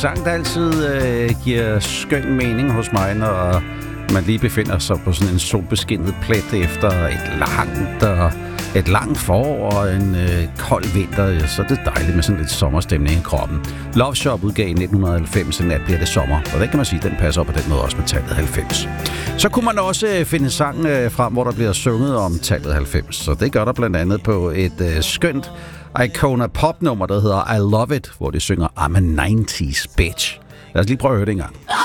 sang, der altid giver skøn mening hos mig, når man lige befinder sig på sådan en solbeskinnet plet efter et langt forår og en kold vinter, så er det dejligt med sådan lidt sommerstemning i kroppen. Love Shop udgav i 1990, en nat bliver det sommer, og det kan man sige, den passer op på den måde også med tallet 90. Så kunne man også finde sang frem, hvor der bliver sunget om tallet 90, så det gør der blandt andet på et skønt Icona Pop-nummer, der hedder I Love It, hvor de synger I'm a 90's bitch. Lad os lige prøve at høre det en gang.